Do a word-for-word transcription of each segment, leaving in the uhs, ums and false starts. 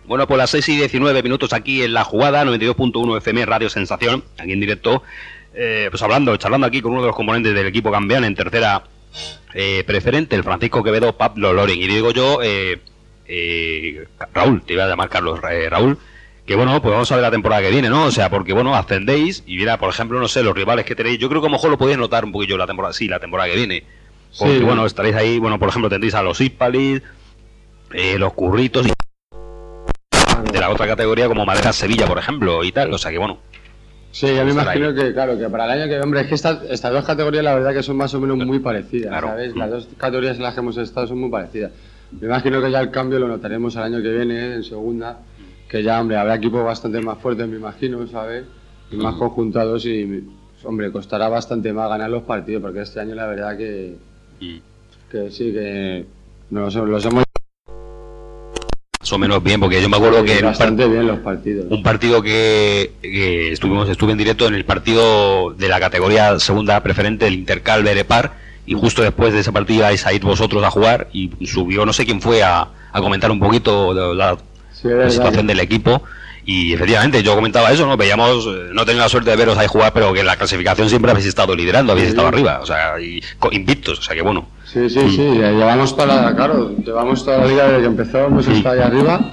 Bueno, pues las seis y diecinueve minutos aquí en La Jugada, noventa y dos punto uno F M, Radio Sensación, aquí en directo, eh, pues hablando, charlando aquí con uno de los componentes del equipo campeón en tercera eh, preferente, el Francisco Quevedo, Pablo Loren. Y digo yo, eh, eh, Raúl, te iba a llamar Carlos, eh, Raúl, que bueno, pues vamos a ver la temporada que viene, ¿no? O sea, porque bueno, ascendéis y mira, por ejemplo, no sé, los rivales que tenéis, yo creo que a lo mejor lo podéis notar un poquillo la temporada, sí, la temporada que viene. Porque Sí, bueno, estaréis ahí, bueno, por ejemplo, tendréis a los Hispalis, eh, los Curritos y de la otra categoría como Madera Sevilla, por ejemplo, y tal, o sea que bueno. Sí, yo me imagino que, claro, que para el año que... Hombre, es que esta, estas dos categorías la verdad que son más o menos muy parecidas, claro. ¿Sabes? Las dos categorías en las que hemos estado son muy parecidas. Me imagino que ya el cambio lo notaremos el año que viene, en segunda, que ya, hombre, habrá equipos bastante más fuertes, me imagino, ¿sabes? Y más conjuntados y, hombre, costará bastante más ganar los partidos, porque este año la verdad que... que sí, que nos, los hemos... Más o menos bien, porque yo me acuerdo que bastante un, bien los partidos. Un partido que, que estuvimos estuve en directo en el partido de la categoría segunda preferente, el Intercal Berepar, y justo después de ese partido ibais a ir vosotros a jugar y subió, no sé quién fue, a, a comentar un poquito de la, sí, la situación del equipo. Y efectivamente, yo comentaba eso, ¿no? Veíamos, no tengo la suerte de veros ahí jugar, pero que en la clasificación siempre habéis estado liderando, habéis sí. estado arriba, o sea, y invictos, o sea que bueno. Sí, sí, mm. sí, llevamos toda la, claro, llevamos toda la liga desde que empezó, hemos estado ahí arriba,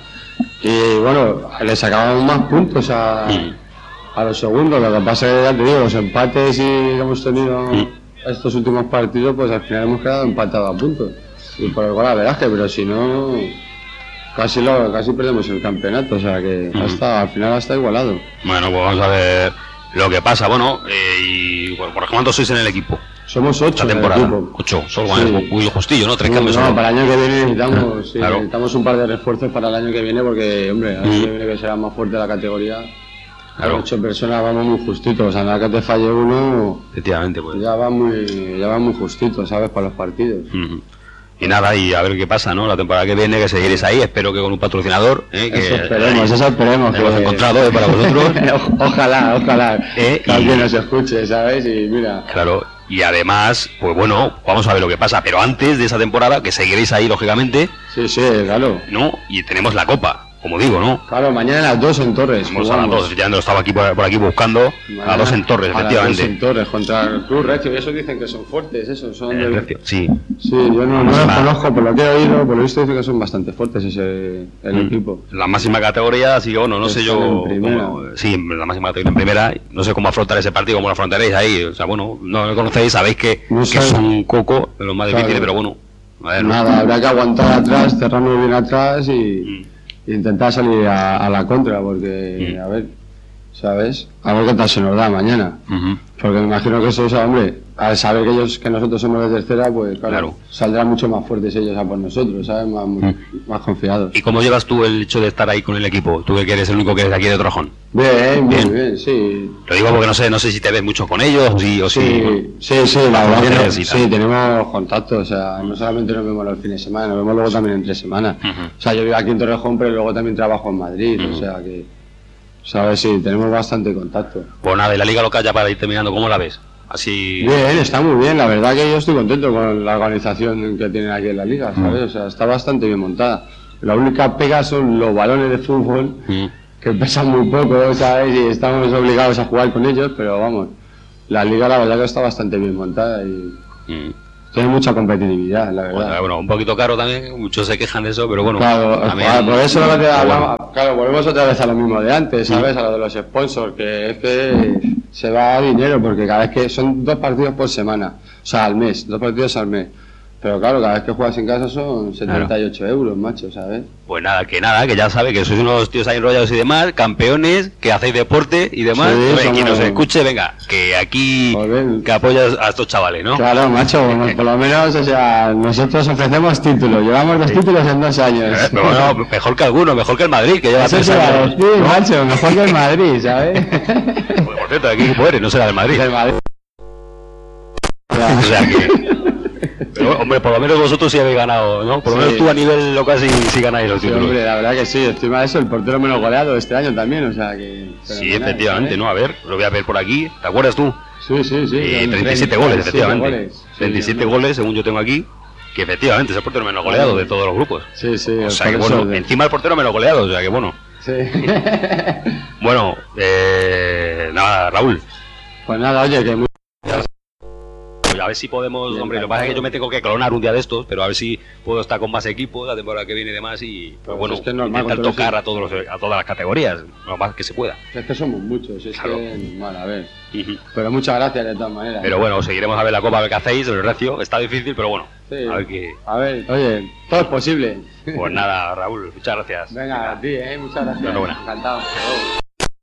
y bueno, le sacábamos más puntos a, mm. a los segundos, lo que pasa es que ya te digo, los empates y que hemos tenido mm. estos últimos partidos, pues al final hemos quedado empatados a puntos, y por el golaveraje, pero si no... Casi lo, casi perdemos el campeonato, o sea que uh-huh. hasta, al final está igualado. Bueno, pues vamos a ver lo que pasa. Bueno, eh, y bueno, ¿por cuántos sois en el equipo? Somos ocho. Esta temporada. En el equipo. Ocho, solo sí. Muy justillo, ¿no? Tres no, cambios. No, solo. para el año que viene necesitamos, sí, claro. necesitamos un par de refuerzos para el año que viene, porque, hombre, el año uh-huh. que viene que será más fuerte la categoría. Claro. Ocho personas vamos muy justitos, o sea, nada que te falle uno. Efectivamente, pues. Ya va muy, ya va muy justito, ¿sabes? Para los partidos. Uh-huh. Y nada, y a ver qué pasa, ¿no? La temporada que viene, que seguiréis ahí, espero que con un patrocinador, ¿eh? Que eso esperemos, eso esperemos. Que hemos encontrado, ¿eh? Para vosotros. o, ojalá, ojalá, ¿Eh? que alguien nos escuche, ¿sabes? Y mira. Claro, y además, pues bueno, vamos a ver lo que pasa, pero antes de esa temporada, que seguiréis ahí, lógicamente. Sí, sí, claro. ¿No? Y tenemos la Copa, como digo, ¿no? Claro, mañana a las dos en Torres. Vamos a las dos, ya no estaba aquí por, por aquí buscando. Mañana, a las dos en Torres, efectivamente. A las dos en Torres, contra el Club Recio, y esos dicen que son fuertes, esos son... El Recio, sí. Sí, yo no, no los conozco, por lo que he oído, por lo visto dicen que son bastante fuertes ese, el mm. equipo. La máxima categoría, sí, bueno, no sé yo... En primera. Cómo, sí, la máxima categoría en primera, no sé cómo afrontar ese partido, cómo lo afrontaréis ahí, o sea, bueno, no lo conocéis, sabéis que, no que es un coco de los más claro. difíciles, pero bueno... A ver, nada, ¿no? Habrá que aguantar atrás, cerrarnos bien atrás y... Mm. Intentar salir a, a la contra, porque, mm. a ver, ¿sabes? A ver qué tal se nos da mañana. Uh-huh. Porque me imagino que eso, o sea, hombre, al saber que ellos, que nosotros somos de tercera, pues claro, claro. saldrán mucho más fuertes ellos a por nosotros, ¿sabes? Más, mm. más confiados. ¿Y cómo llevas tú el hecho de estar ahí con el equipo? Tú que eres el único que eres de aquí de Torrejón. Bien, bien, bien, bien, sí. Lo digo porque no sé, no sé si te ves mucho con ellos o si... O sí, si bueno, sí, sí, la verdad que sí, tenemos contacto, o sea, no solamente nos vemos los fines de semana, nos vemos luego también entre semana. Uh-huh. O sea, yo vivo aquí en Torrejón, pero luego también trabajo en Madrid, uh-huh. o sea que... ¿Sabes? Sí, tenemos bastante contacto. Pues nada, y la liga local ya para ir terminando, ¿cómo la ves? Así... Bien, está muy bien, la verdad que yo estoy contento con la organización que tienen aquí en la liga, ¿sabes? Mm. O sea, está bastante bien montada. La única pega son los balones de fútbol, mm. que pesan muy poco, ¿sabes? Y estamos obligados a jugar con ellos, pero vamos, la liga la verdad que está bastante bien montada y... Mm. Tiene mucha competitividad, la verdad. Bueno, bueno, un poquito caro también, muchos se quejan de eso, pero bueno. Claro, también, por eso lo que hablamos, bueno. Claro, volvemos otra vez a lo mismo de antes, ¿sabes? Sí. A lo de los sponsors, que es que se va a dinero, porque cada vez que son dos partidos por semana, o sea, al mes, dos partidos al mes. Pero claro, cada vez que juegas en casa son setenta y ocho claro. euros, macho, ¿sabes? Pues nada, que nada, que ya sabe que sois unos tíos ahí enrollados y demás, campeones, que hacéis deporte y demás. Sí, oye, quien nos escuche, venga, que aquí, que apoyas a estos chavales, ¿no? Claro, macho, por lo menos, o sea, nosotros ofrecemos títulos, llevamos dos sí. títulos en dos años. Pero bueno, mejor que alguno, mejor que el Madrid, que lleva tres años. Sí, ¿no? Macho, mejor que el Madrid, ¿sabes? Pues, por cierto, ¿de qué equipo eres? No será del Madrid. Del Madrid. O sea que... Pero, hombre, por lo menos vosotros sí habéis ganado, ¿no? Por lo sí. menos tú a nivel local sí, sí ganáis los títulos. Sí, hombre, la verdad que sí, encima de eso, el portero menos goleado este año también, o sea que... Sí, efectivamente, ¿eh? ¿No? A ver, lo voy a ver por aquí, ¿te acuerdas tú? Sí, sí, sí. Eh, treinta y siete goles, efectivamente. Goles. treinta y siete sí, goles, según yo tengo aquí. que efectivamente es el portero menos goleado de todos los grupos. Sí, sí. O sea que bueno, de... encima el portero menos goleado, o sea que bueno. Sí. Bueno, eh, nada, Raúl. Pues nada, oye, que muy... A ver si podemos, bien, hombre, lo que pasa es que yo me tengo que clonar un día de estos, pero a ver si puedo estar con más equipos la temporada que viene y demás y pues bueno, es que es normal, intentar tocar a todos los, a todas las categorías, lo más que se pueda. Es que somos muchos, es claro. Que es normal, a ver. Uh-huh. Pero muchas gracias de todas maneras. Pero bueno, seguiremos a ver la Copa, a ver qué hacéis, el recio, está difícil, pero bueno. Sí. A ver qué... A ver, oye, todo es posible. Pues nada, Raúl, muchas gracias. Venga, Venga. a ti, ¿eh? Muchas gracias. Enhorabuena. Encantado.